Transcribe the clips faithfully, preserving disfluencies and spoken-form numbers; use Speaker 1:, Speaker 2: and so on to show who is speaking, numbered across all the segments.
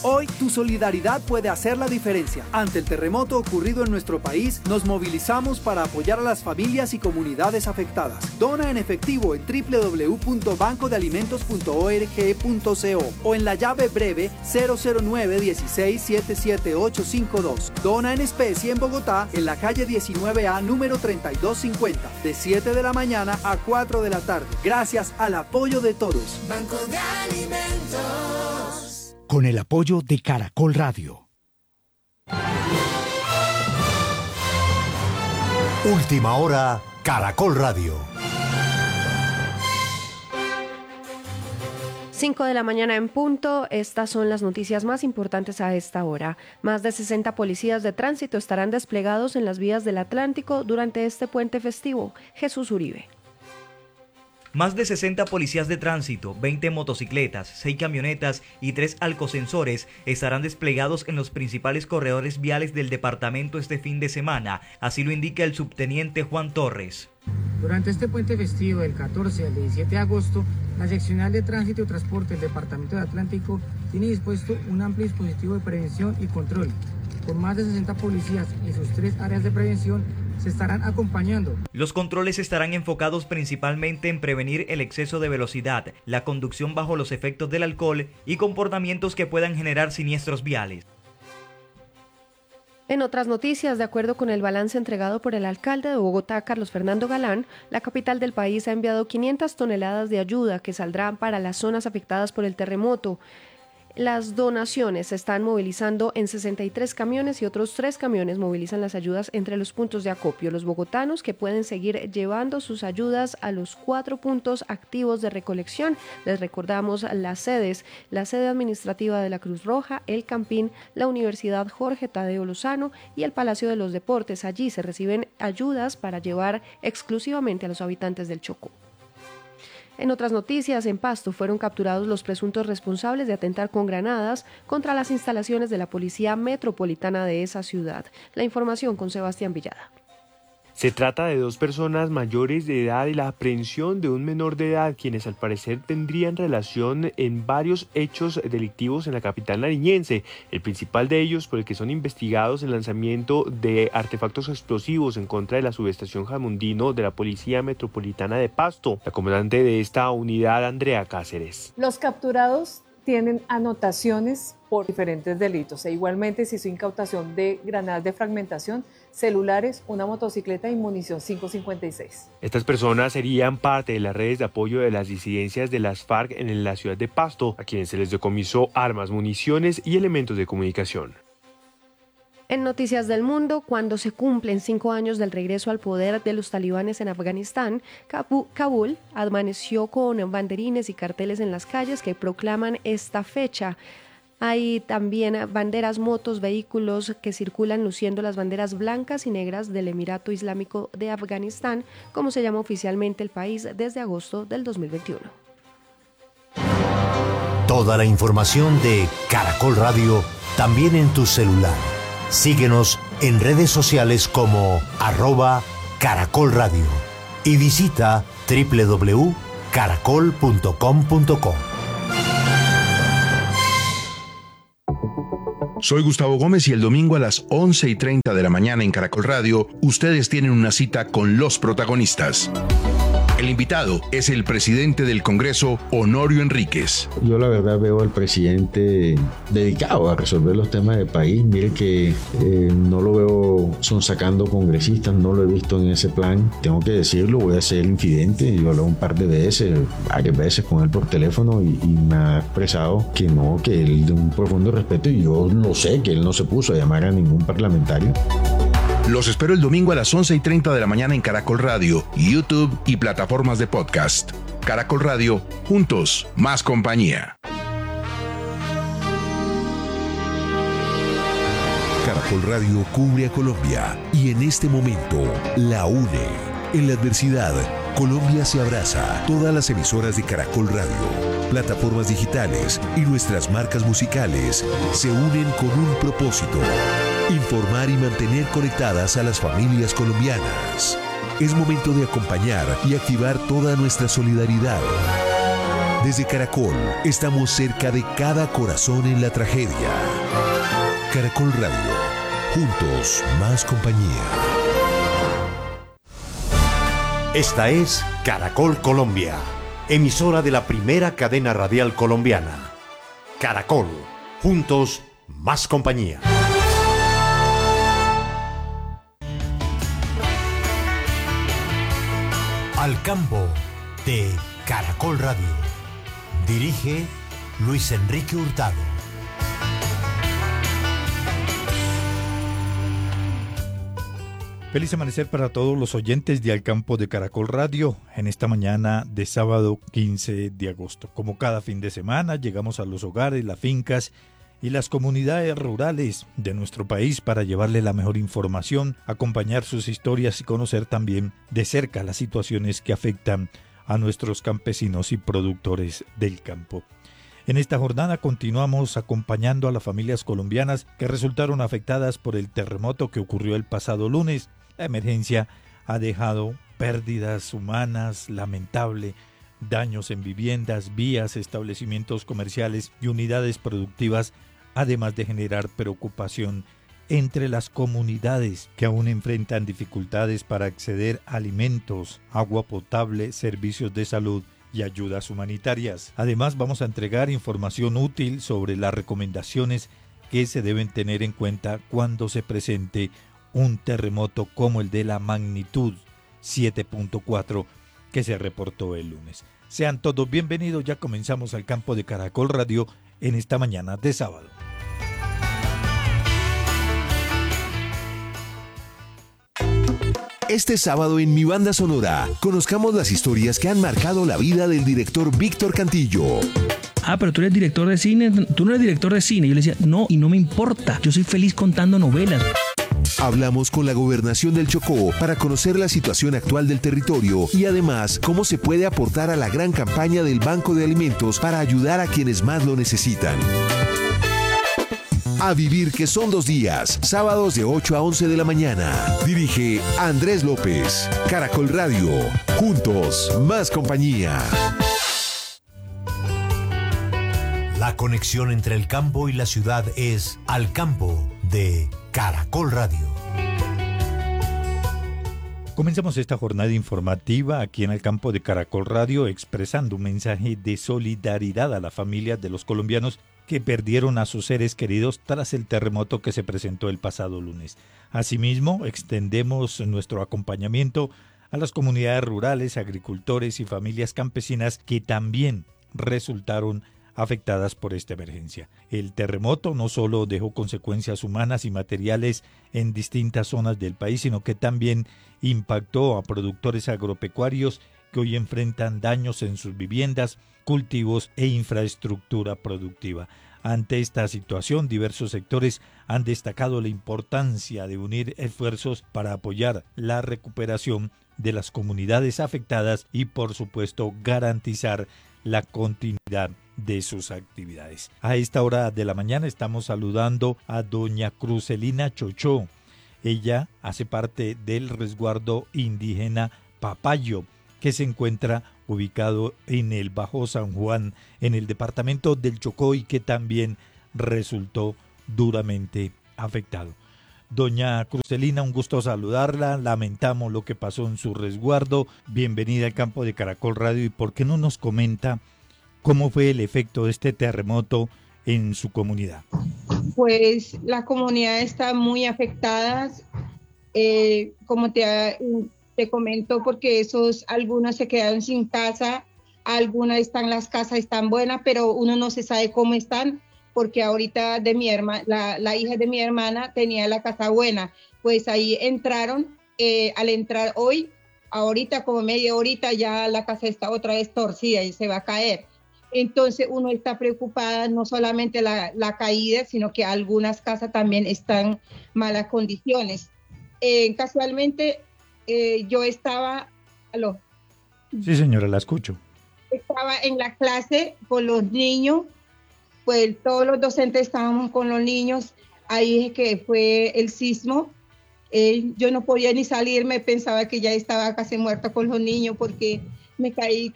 Speaker 1: Hoy tu solidaridad puede hacer la diferencia. Ante el terremoto ocurrido en nuestro país, nos movilizamos para apoyar a las familias y comunidades afectadas. Dona en efectivo en doble u doble u doble u punto banco de alimentos punto org punto co o en la llave breve cero cero nueve dieciséis setenta y siete ochocientos cincuenta y dos. Dona en especie en Bogotá, en la calle diecinueve A, número treinta y dos cincuenta, de siete de la mañana a cuatro de la tarde. Gracias al apoyo de todos.
Speaker 2: Banco de Alimentos.
Speaker 3: Con el apoyo de Caracol Radio.
Speaker 4: Última hora, Caracol Radio.
Speaker 5: cinco de la mañana en punto, estas son las noticias más importantes a esta hora. Más de sesenta policías de tránsito estarán desplegados en las vías del Atlántico durante este puente festivo. Jesús Uribe.
Speaker 6: Más de sesenta policías de tránsito, veinte motocicletas, seis camionetas y tres alcosensores estarán desplegados en los principales corredores viales del departamento este fin de semana, así lo indica el subteniente Juan Torres.
Speaker 7: Durante este puente festivo del catorce al diecisiete de agosto, la Seccional de Tránsito y Transporte del Departamento de Atlántico tiene dispuesto un amplio dispositivo de prevención y control. Con más de sesenta policías y sus tres áreas de prevención se estarán acompañando.
Speaker 6: Los controles estarán enfocados principalmente en prevenir el exceso de velocidad, la conducción bajo los efectos del alcohol y comportamientos que puedan generar siniestros viales.
Speaker 5: En otras noticias, de acuerdo con el balance entregado por el alcalde de Bogotá, Carlos Fernando Galán, la capital del país ha enviado quinientas toneladas de ayuda que saldrán para las zonas afectadas por el terremoto. Las donaciones se están movilizando en sesenta y tres camiones y otros tres camiones movilizan las ayudas entre los puntos de acopio. Los bogotanos que pueden seguir llevando sus ayudas a los cuatro puntos activos de recolección. Les recordamos las sedes, la sede administrativa de la Cruz Roja, el Campín, la Universidad Jorge Tadeo Lozano y el Palacio de los Deportes. Allí se reciben ayudas para llevar exclusivamente a los habitantes del Chocó. En otras noticias, en Pasto fueron capturados los presuntos responsables de atentar con granadas contra las instalaciones de la Policía Metropolitana de esa ciudad. La información con Sebastián Villada.
Speaker 8: Se trata de dos personas mayores de edad y la aprehensión de un menor de edad, quienes al parecer tendrían relación en varios hechos delictivos en la capital nariñense. El principal de ellos, por el que son investigados, el lanzamiento de artefactos explosivos en contra de la subestación Jamundino de la Policía Metropolitana de Pasto. La comandante de esta unidad, Andrea Cáceres.
Speaker 9: Los capturados tienen anotaciones por diferentes delitos e igualmente se hizo incautación de granadas de fragmentación, celulares, una motocicleta y munición cinco cincuenta y seis.
Speaker 8: Estas personas serían parte de las redes de apoyo de las disidencias de las FARC en la ciudad de Pasto, a quienes se les decomisó armas, municiones y elementos de comunicación.
Speaker 5: En Noticias del Mundo, cuando se cumplen cinco años del regreso al poder de los talibanes en Afganistán, Kabul amaneció con banderines y carteles en las calles que proclaman esta fecha. Hay también banderas, motos, vehículos que circulan luciendo las banderas blancas y negras del Emirato Islámico de Afganistán, como se llama oficialmente el país desde agosto del dos mil veintiuno.
Speaker 4: Toda la información de Caracol Radio también en tu celular. Síguenos en redes sociales como arroba Caracol Radio y visita doble u doble u doble u punto caracol punto com punto co.
Speaker 10: Soy Gustavo Gómez y el domingo a las once y treinta de la mañana en Caracol Radio, ustedes tienen una cita con los protagonistas. El invitado es el presidente del Congreso, Honorio Enríquez.
Speaker 11: Yo la verdad veo al presidente dedicado a resolver los temas del país. Mire que eh, no lo veo sonsacando congresistas, no lo he visto en ese plan. Tengo que decirlo, voy a ser infidente. Yo hablé un par de veces, varias veces con él por teléfono y, y me ha expresado que no, que él de un profundo respeto, y yo lo sé, que él no se puso a llamar a ningún parlamentario.
Speaker 10: Los espero el domingo a las once y treinta de la mañana en Caracol Radio, YouTube y plataformas de podcast. Caracol Radio, juntos, más compañía.
Speaker 12: Caracol Radio cubre a Colombia y en este momento la une. En la adversidad, Colombia se abraza. Todas las emisoras de Caracol Radio, plataformas digitales y nuestras marcas musicales se unen con un propósito: informar y mantener conectadas a las familias colombianas. Es momento de acompañar y activar toda nuestra solidaridad. Desde Caracol, estamos cerca de cada corazón en la tragedia. Caracol Radio, juntos más compañía.
Speaker 4: Esta es Caracol Colombia, emisora de la primera cadena radial colombiana. Caracol, juntos más compañía. Al campo de Caracol Radio. Dirige Luis Enrique Hurtado.
Speaker 2: Feliz amanecer para todos los oyentes de Al Campo de Caracol Radio en esta mañana de sábado quince de agosto. Como cada fin de semana, llegamos a los hogares, las fincas y las comunidades rurales de nuestro país para llevarle la mejor información, acompañar sus historias y conocer también de cerca las situaciones que afectan a nuestros campesinos y productores del campo. En esta jornada continuamos acompañando a las familias colombianas que resultaron afectadas por el terremoto que ocurrió el pasado lunes. La emergencia ha dejado pérdidas humanas, lamentable, daños en viviendas, vías, establecimientos comerciales y unidades productivas, además de generar preocupación entre las comunidades que aún enfrentan dificultades para acceder a alimentos, agua potable, servicios de salud y ayudas humanitarias. Además, vamos a entregar información útil sobre las recomendaciones que se deben tener en cuenta cuando se presente un terremoto como el de la magnitud siete punto cuatro que se reportó el lunes. Sean todos bienvenidos, ya comenzamos Al Campo de Caracol Radio en esta mañana de sábado.
Speaker 12: Este sábado en Mi Banda Sonora, conozcamos las historias que han marcado la vida del director Víctor Cantillo.
Speaker 13: Ah, pero tú eres director de cine, tú no eres director de cine. Yo le decía, no, y no me importa, yo soy feliz contando novelas.
Speaker 12: Hablamos con la Gobernación del Chocó para conocer la situación actual del territorio y además cómo se puede aportar a la gran campaña del Banco de Alimentos para ayudar a quienes más lo necesitan. A vivir que son dos días, sábados de ocho a once de la mañana. Dirige Andrés López. Caracol Radio, juntos más compañía.
Speaker 4: La conexión entre el campo y la ciudad es Al Campo de Caracol Radio.
Speaker 2: Comenzamos esta jornada informativa aquí en Al Campo de Caracol Radio expresando un mensaje de solidaridad a las familias de los colombianos que perdieron a sus seres queridos tras el terremoto que se presentó el pasado lunes. Asimismo, extendemos nuestro acompañamiento a las comunidades rurales, agricultores y familias campesinas que también resultaron afectadas por esta emergencia. El terremoto no solo dejó consecuencias humanas y materiales en distintas zonas del país, sino que también impactó a productores agropecuarios que hoy enfrentan daños en sus viviendas, cultivos e infraestructura productiva. Ante esta situación, diversos sectores han destacado la importancia de unir esfuerzos para apoyar la recuperación de las comunidades afectadas y, por supuesto, garantizar la continuidad de sus actividades. A esta hora de la mañana estamos saludando a doña Crucelina Chochó. Ella hace parte del resguardo indígena Papayo, que se encuentra ubicado en el Bajo San Juan, en el departamento del Chocó, y que también resultó duramente afectado. Doña Crucelina, un gusto saludarla, lamentamos lo que pasó en su resguardo, bienvenida al Campo de Caracol Radio, y por qué no nos comenta cómo fue el efecto de este terremoto en su comunidad.
Speaker 14: Pues la comunidad está muy afectada, eh, como te, te comento, porque esos, algunos se quedaron sin casa, algunas están, las casas están buenas, pero uno no se sabe cómo están, porque ahorita de mi hermana, la, la hija de mi hermana tenía la casa buena, pues ahí entraron, eh, al entrar hoy, ahorita como media horita ya la casa está otra vez torcida y se va a caer. Entonces uno está preocupada, no solamente la, la caída, sino que algunas casas también están en malas condiciones. Eh, casualmente eh, yo estaba, ¿aló?
Speaker 2: Sí señora, la escucho.
Speaker 14: Estaba en la clase con los niños, pues todos los docentes estábamos con los niños, ahí es que fue el sismo. Eh, yo no podía ni salir, me pensaba que ya estaba casi muerta con los niños porque me caí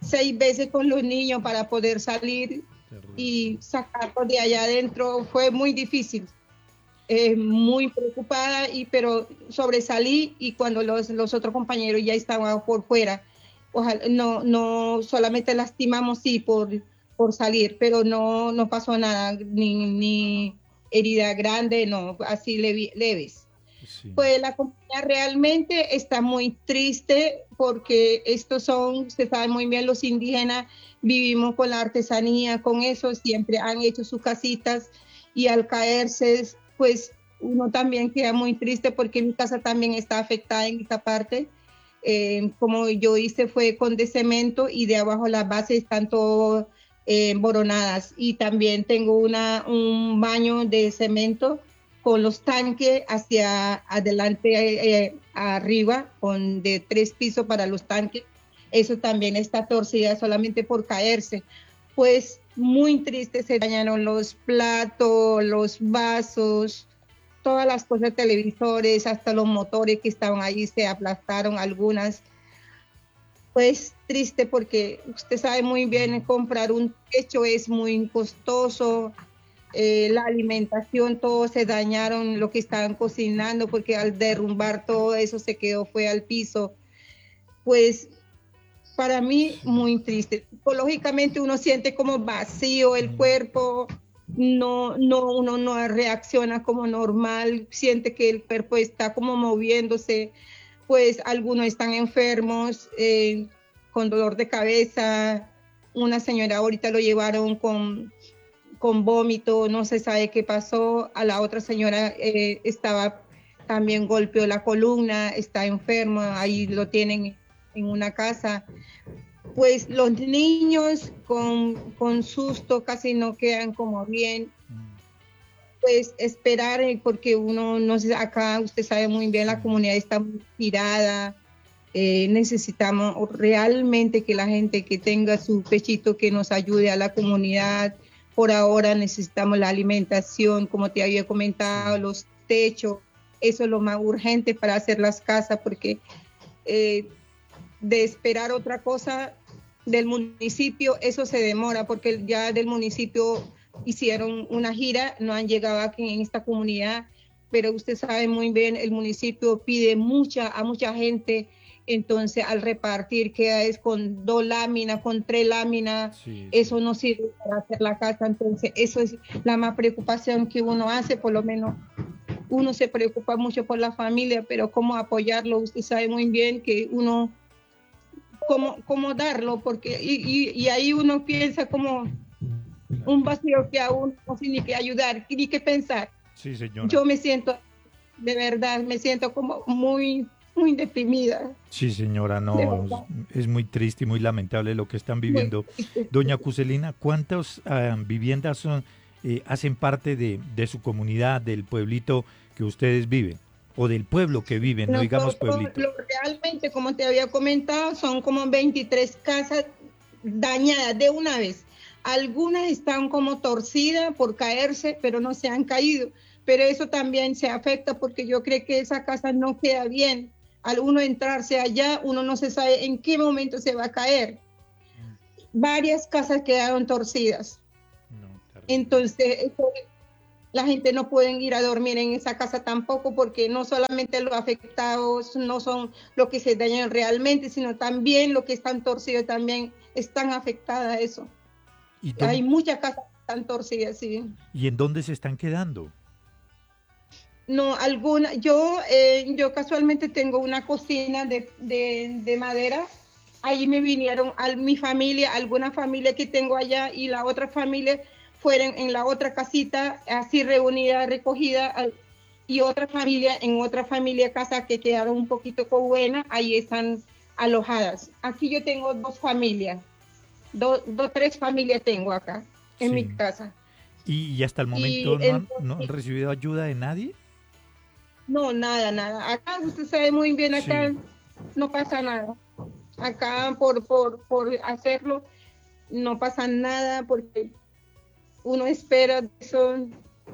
Speaker 14: seis veces con los niños para poder salir y sacarlos de allá adentro. Fue muy difícil, eh, muy preocupada, y, pero sobresalí, y cuando los, los otros compañeros ya estaban por fuera, ojalá, no, no solamente lastimamos sí por, por salir, pero no, no pasó nada, ni, ni herida grande, no, así leve, leves. Sí. Pues la comunidad realmente está muy triste porque estos son, se sabe muy bien, los indígenas vivimos con la artesanía, con eso siempre han hecho sus casitas, y al caerse pues uno también queda muy triste porque mi casa también está afectada en esta parte. Eh, como yo hice fue con de cemento, y de abajo las bases están todo eh, emboronadas, y también tengo una, un baño de cemento con los tanques hacia adelante, eh, arriba, con de tres pisos para los tanques. Eso también está torcida solamente por caerse. Pues muy triste, se dañaron los platos, los vasos, todas las cosas, televisores, hasta los motores que estaban ahí se aplastaron algunas. Pues triste porque usted sabe muy bien, comprar un techo es muy costoso. Eh, la alimentación, todo se dañaron, lo que estaban cocinando, porque al derrumbar todo eso se quedó, fue al piso. Pues para mí muy triste. Psicológicamente uno siente como vacío el cuerpo, no, no, uno no reacciona como normal, siente que el cuerpo está como moviéndose, pues algunos están enfermos, eh, con dolor de cabeza. Una señora ahorita lo llevaron con... con vómito, no se sabe qué pasó. A la otra señora eh, estaba también golpeó la columna, está enferma, ahí lo tienen en una casa. Pues los niños con, con susto casi no quedan como bien. Pues esperar, porque uno no sé, acá usted sabe muy bien, la comunidad está muy tirada. Eh, necesitamos realmente que la gente que tenga su pechito que nos ayude a la comunidad. Por ahora necesitamos la alimentación, como te había comentado, los techos, eso es lo más urgente para hacer las casas, porque eh, de esperar otra cosa del municipio, eso se demora, porque ya del municipio hicieron una gira, no han llegado aquí en esta comunidad, pero usted sabe muy bien, el municipio pide mucha a mucha gente. Entonces al repartir queda es con dos láminas, con tres láminas, sí, eso sí. No sirve para hacer la casa. Entonces eso es la más preocupación que uno hace, por lo menos uno se preocupa mucho por la familia, pero cómo apoyarlo, usted sabe muy bien que uno, cómo, cómo darlo, porque y, y, y ahí uno piensa como un vacío que a uno no tiene que ayudar, ni que pensar.
Speaker 2: Sí, señora.
Speaker 14: Yo me siento, de verdad, me siento como muy... muy deprimida.
Speaker 2: Sí, señora, no, es, es muy triste y muy lamentable lo que están viviendo. Doña Cuselina, ¿cuántas uh, viviendas son, eh, hacen parte de, de su comunidad, del pueblito que ustedes viven? O del pueblo que viven, no digamos pueblito.
Speaker 14: Lo, realmente, como te había comentado, son como veintitrés casas dañadas de una vez. Algunas están como torcidas por caerse, pero no se han caído. Pero eso también se afecta porque yo creo que esa casa no queda bien. Al uno entrarse allá, uno no se sabe en qué momento se va a caer. Varias casas quedaron torcidas. No, Entonces, eso, la gente no puede ir a dormir en esa casa tampoco, porque no solamente los afectados no son los que se dañan realmente, sino también los que están torcidos también están afectadas a eso. ¿Y hay muchas casas que están torcidas, sí.
Speaker 2: ¿Y en dónde se están quedando?
Speaker 14: No, alguna, yo, eh, yo casualmente tengo una cocina de, de, de madera. Ahí me vinieron a mi familia, alguna familia que tengo allá, y la otra familia fueron en la otra casita, así reunida, recogida, y otra familia en otra familia casa que quedaron un poquito con buena, ahí están alojadas. Aquí yo tengo dos familias, dos, dos tres familias tengo acá en sí. mi casa.
Speaker 2: ¿Y, y hasta el momento no, entonces, han, no han recibido ayuda de nadie?
Speaker 14: No, nada, nada. Acá usted sabe muy bien, acá sí. no pasa nada. Acá por, por, por hacerlo no pasa nada, porque uno espera eso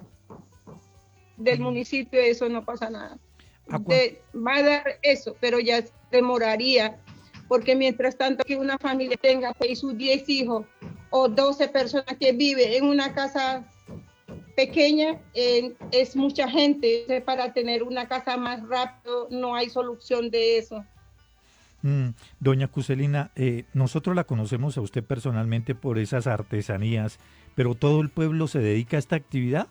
Speaker 14: del municipio, eso no pasa nada. De, va a dar eso, pero ya demoraría, porque mientras tanto que una familia tenga pues, sus diez hijos o doce personas que viven en una casa pequeña, eh, es mucha gente. Para tener una casa más rápido no hay solución de eso.
Speaker 2: Mm, doña Cuselina, eh, nosotros la conocemos a usted personalmente por esas artesanías, pero ¿todo el pueblo se dedica a esta actividad?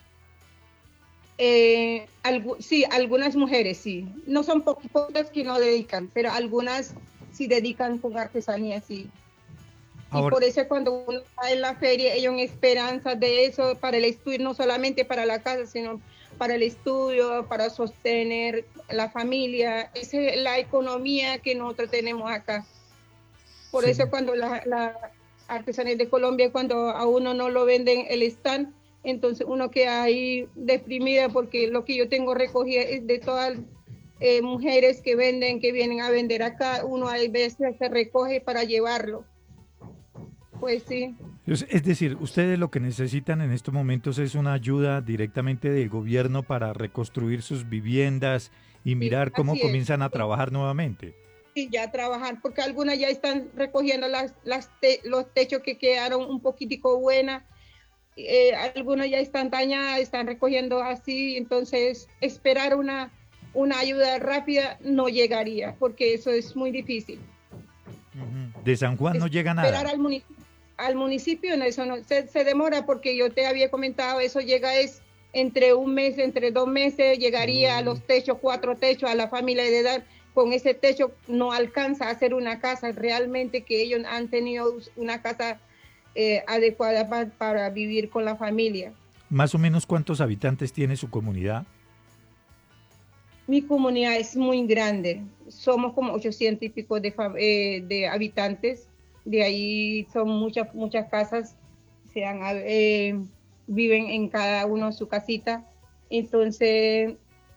Speaker 14: Eh, algu sí, algunas mujeres sí, no son pocas que no dedican, pero algunas sí dedican con artesanía, sí. Ahora, y por eso cuando uno está en la feria, ellos en esperanza de eso para el estudio, no solamente para la casa, sino para el estudio, para sostener la familia. Esa es la economía que nosotros tenemos acá. Por sí. eso cuando la, la artesanía de Colombia, cuando a uno no lo venden el stand, entonces uno queda ahí deprimida, porque lo que yo tengo recogida es de todas eh, mujeres que venden, que vienen a vender acá. Uno a veces se recoge para llevarlo. Pues sí.
Speaker 2: Es decir, ustedes lo que necesitan en estos momentos es una ayuda directamente del gobierno para reconstruir sus viviendas y mirar sí, cómo comienzan a trabajar nuevamente.
Speaker 14: Sí, ya trabajar, porque algunas ya están recogiendo las, las te los techos que quedaron un poquitico buenas, eh, algunas ya están dañadas, están recogiendo así, entonces esperar una, una ayuda rápida no llegaría, porque eso es muy difícil.
Speaker 2: De San Juan no llega nada.
Speaker 14: Esperar al municipio. Al municipio no, eso no se, se demora, porque yo te había comentado, eso llega es entre un mes, entre dos meses, llegaría mm. a los techos, cuatro techos, a la familia de edad. Con ese techo no alcanza a hacer una casa realmente, que ellos han tenido una casa eh, adecuada para, para vivir con la familia.
Speaker 2: ¿Más o menos cuántos habitantes tiene su comunidad?
Speaker 14: Mi comunidad es muy grande, somos como ochocientos y pico de, eh, de habitantes. De ahí son muchas muchas casas, se han, eh, viven en cada uno su casita. Entonces,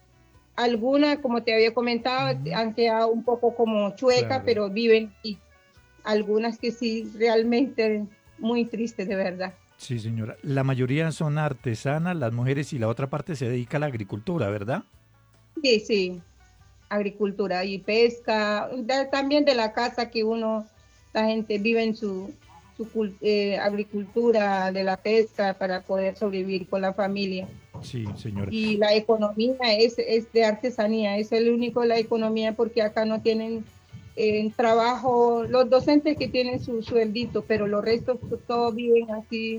Speaker 14: algunas, como te había comentado, uh-huh. han quedado un poco como chuecas, claro. pero viven, y algunas que sí, realmente muy tristes, de verdad.
Speaker 2: Sí, señora. La mayoría son artesanas, las mujeres, y la otra parte se dedica a la agricultura, ¿verdad?
Speaker 14: Sí, sí, agricultura y pesca, de, también de la casa que uno... La gente vive en su, su eh, agricultura, de la pesca, para poder sobrevivir con la familia.
Speaker 2: Sí, señora.
Speaker 14: Y la economía es, es de artesanía, es el único la economía, porque acá no tienen eh, trabajo, los docentes que tienen su sueldito, pero los restos todos viven así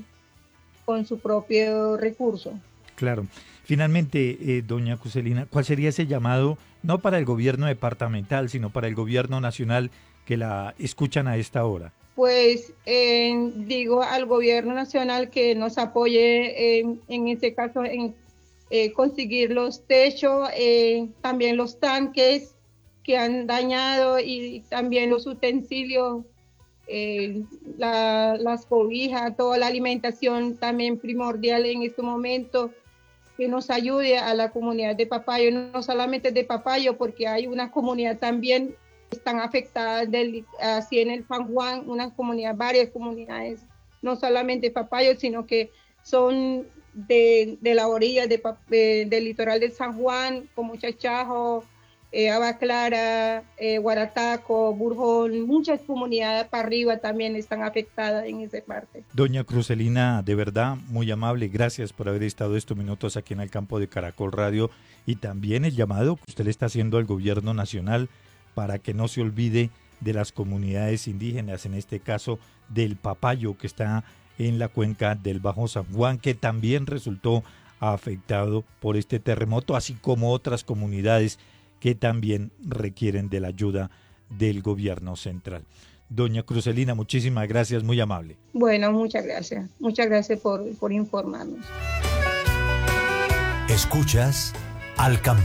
Speaker 14: con su propio recurso.
Speaker 2: Claro. Finalmente, eh, doña Cuselina, ¿cuál sería ese llamado, no para el gobierno departamental, sino para el gobierno nacional, que la escuchan a esta hora?
Speaker 14: Pues eh, digo al gobierno nacional que nos apoye eh, en este caso en eh, conseguir los techos, eh, también los tanques que han dañado, y también los utensilios, eh, la, las cobijas, toda la alimentación también primordial en este momento, que nos ayude a la comunidad de Papayo, no solamente de Papayo, porque hay una comunidad también están afectadas del, así en el San Juan, unas comunidades, varias comunidades, no solamente Papayo, sino que son de, de la orilla de, de, del litoral del San Juan, como Chachajo, eh, Agua Clara, eh, Guarataco, Burjón, muchas comunidades para arriba también están afectadas en esa parte.
Speaker 2: Doña Cuselina, de verdad, muy amable, gracias por haber estado estos minutos aquí en el campo de Caracol Radio, y también el llamado que usted le está haciendo al gobierno nacional para que no se olvide de las comunidades indígenas, en este caso del Papayo, que está en la cuenca del Bajo San Juan, que también resultó afectado por este terremoto, así como otras comunidades que también requieren de la ayuda del gobierno central. Doña Cuselina, muchísimas gracias, muy amable.
Speaker 14: Bueno, muchas gracias. Muchas gracias por, por informarnos.
Speaker 4: Escuchas Al Campo.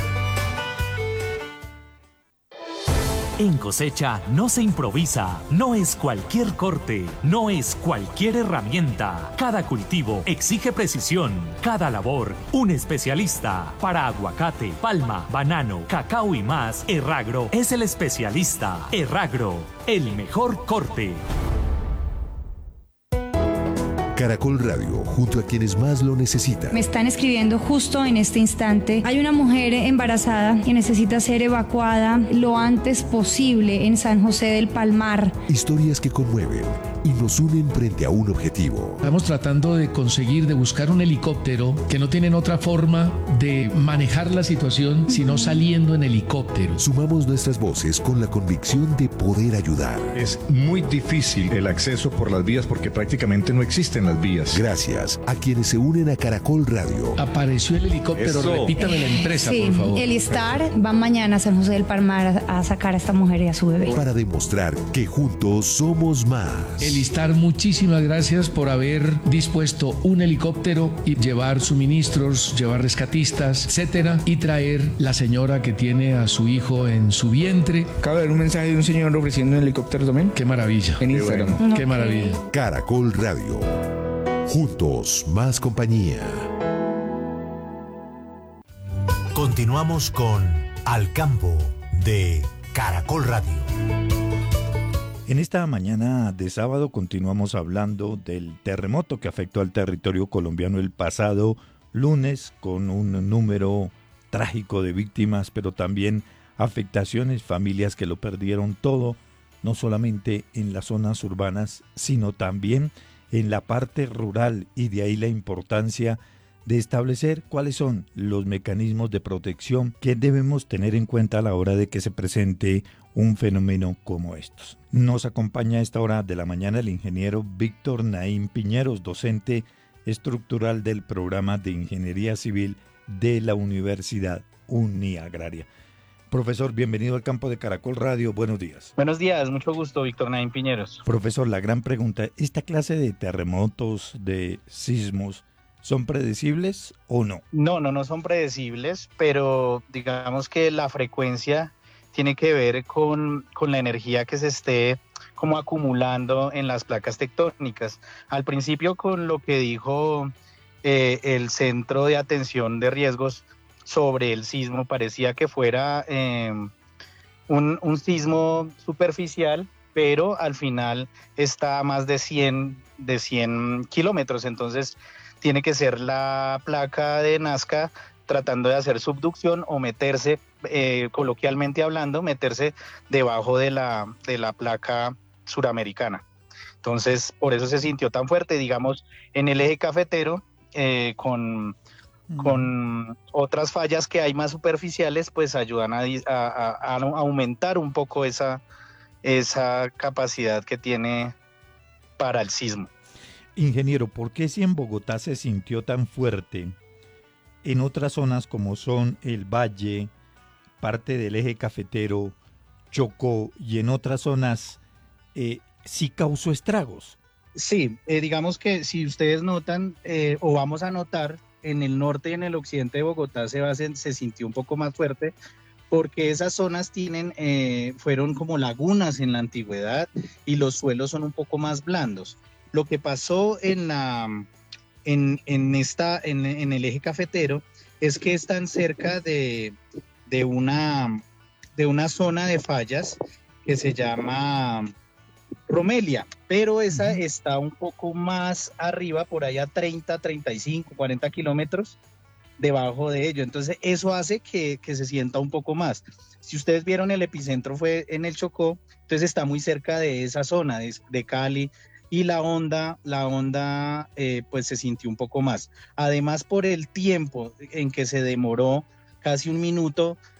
Speaker 15: En cosecha no se improvisa, no es cualquier corte, no es cualquier herramienta. Cada cultivo exige precisión, cada labor un especialista. Para aguacate, palma, banano, cacao y más, Erragro es el especialista. Erragro, el mejor corte.
Speaker 12: Caracol Radio, junto a quienes más lo necesitan.
Speaker 16: Me están escribiendo justo en este instante. Hay una mujer embarazada que necesita ser evacuada lo antes posible en San José del Palmar.
Speaker 12: Historias que conmueven y nos unen frente a un objetivo.
Speaker 13: Estamos tratando de conseguir, de buscar un helicóptero que no tienen otra forma de manejar la situación sino saliendo en helicóptero.
Speaker 12: Sumamos nuestras voces con la convicción de poder ayudar.
Speaker 17: Es muy difícil el acceso por las vías porque prácticamente no existen las vías.
Speaker 12: Gracias a quienes se unen a Caracol Radio.
Speaker 13: Apareció el helicóptero,
Speaker 17: Eso.
Speaker 13: Repítame la empresa,
Speaker 16: Sí,
Speaker 13: por favor.
Speaker 16: el Istar va mañana a San José del Palmar a, a sacar a esta mujer y a su bebé.
Speaker 12: Para demostrar que juntos somos más.
Speaker 13: El Istar, muchísimas gracias por haber dispuesto un helicóptero y llevar suministros, llevar rescatistas, etcétera, y traer la señora que tiene a su hijo en su vientre.
Speaker 18: Acaba de ver un mensaje de un señor ofreciendo un helicóptero también.
Speaker 13: Qué maravilla.
Speaker 18: En Instagram.
Speaker 13: Bueno. Qué maravilla.
Speaker 12: Caracol Radio. Juntos, más compañía.
Speaker 4: Continuamos con Al Campo de Caracol Radio.
Speaker 2: En esta mañana de sábado continuamos hablando del terremoto que afectó al territorio colombiano el pasado lunes, con un número trágico de víctimas, pero también afectaciones, familias que lo perdieron todo, no solamente en las zonas urbanas, sino también en la parte rural, y de ahí la importancia de establecer cuáles son los mecanismos de protección que debemos tener en cuenta a la hora de que se presente un fenómeno como estos. Nos acompaña a esta hora de la mañana el ingeniero Víctor Naín Piñeros, docente estructural del programa de Ingeniería Civil de la Universidad Uniagraria. Profesor, bienvenido al campo de Caracol Radio, buenos días.
Speaker 19: Buenos días, mucho gusto, Víctor Naín Piñeros.
Speaker 2: Profesor, la gran pregunta, ¿esta clase de terremotos, de sismos, son predecibles o no?
Speaker 19: No, no, no son predecibles, pero digamos que la frecuencia tiene que ver con, con la energía que se esté como acumulando en las placas tectónicas. Al principio, con lo que dijo eh, el Centro de Atención de Riesgos sobre el sismo, parecía que fuera eh, un, un sismo superficial, pero al final está a más de cien, de cien kilómetros, entonces tiene que ser la placa de Nazca tratando de hacer subducción o meterse, eh, coloquialmente hablando, meterse debajo de la, de la placa suramericana. Entonces, por eso se sintió tan fuerte, digamos, en el eje cafetero, eh, con, mm. con otras fallas que hay más superficiales, pues ayudan a, a, a aumentar un poco esa, esa capacidad que tiene para el sismo.
Speaker 2: Ingeniero, ¿por qué si en Bogotá se sintió tan fuerte, en otras zonas como son el Valle, parte del eje cafetero, Chocó y en otras zonas eh, sí causó estragos?
Speaker 19: Sí, eh, digamos que si ustedes notan eh, o vamos a notar, en el norte y en el occidente de Bogotá se, va, se, se sintió un poco más fuerte porque esas zonas tienen, eh, fueron como lagunas en la antigüedad y los suelos son un poco más blandos. Lo que pasó en, la, en, en, esta, en, en el eje cafetero es que están cerca de, de, una, de una zona de fallas que se llama Romelia, pero esa está un poco más arriba, por allá treinta, treinta y cinco, cuarenta kilómetros debajo de ello. Entonces eso hace que, que se sienta un poco más. Si ustedes vieron, el epicentro fue en el Chocó, entonces está muy cerca de esa zona de, de Cali, y la onda, la onda eh, pues se sintió un poco más. Además, por el tiempo en que se demoró, casi un minuto,